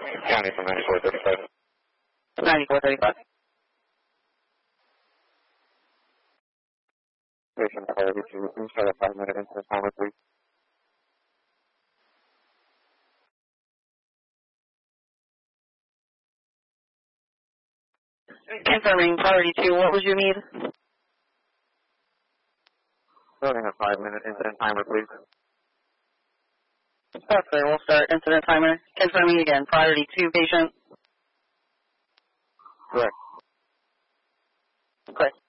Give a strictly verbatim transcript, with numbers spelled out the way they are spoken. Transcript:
County from ninety-four thirty-five. ninety-four thirty-five. Patient priority two, can you start a five-minute incident timer, please? Confirming priority two, what would you need? Starting a five-minute incident timer, please. Yes, sir, we'll start incident timer. Confirming again, priority two patient. Correct. Correct.